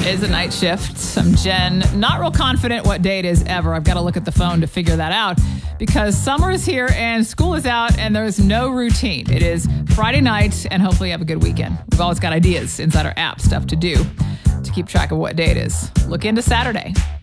is a night shift. I'm Jen. Not real confident what day it is ever. I've got to look at the phone to figure that out because summer is here and school is out and there's no routine. It is Friday night and hopefully you have a good weekend. We've always got ideas inside our app, stuff to do to keep track of what day it is. Look into Saturday.